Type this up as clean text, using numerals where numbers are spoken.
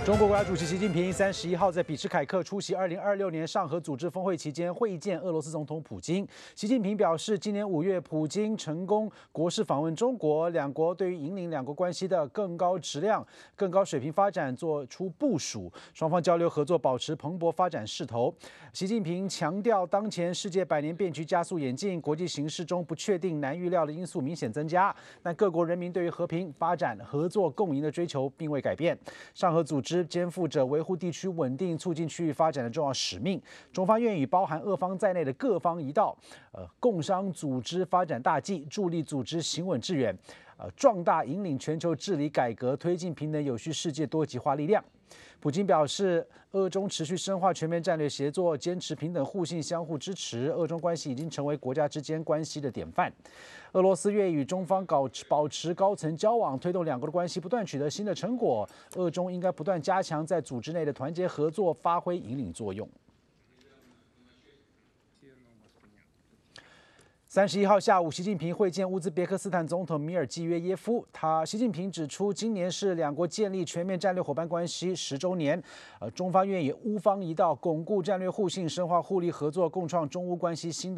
中国国家主席习近平31号在比什凯克出席2026年上合组织峰会期间会见俄罗斯总统普京。习近平表示，今年5月普京成功国事访问中国，两国对于引领两国关系的更高质量、更高水平发展做出部署，双方交流合作保持蓬勃发展势头。习近平强调，当前世界百年变局加速演进，国际形势中不确定、难预料的因素明显增加，但各国人民对于和平、发展、合作、共赢的追求并未改变。上合组织肩负着维护地区稳定、促进区域发展的重要使命。中方愿与包含俄方在内的各方一道，共商组织发展大计，助力组织行稳致远，壮大引领全球治理改革、推进平等有序世界多极化力量。普京表示，俄中持续深化全面战略协作，坚持平等互信、相互支持，俄中关系已经成为国家之间关系的典范。俄罗斯愿与中方保持高层交往，推动两国的关系不断取得新的成果。俄中应该不断加强在组织内的团结合作，发挥引领作用。31号下午，习近平会见乌兹别克斯坦总统米尔季约耶夫。习近平指出，今年是两国建立全面战略伙伴关系10周年，中方愿与乌方一道，巩固战略互信，深化互利合作，共创中乌关系新的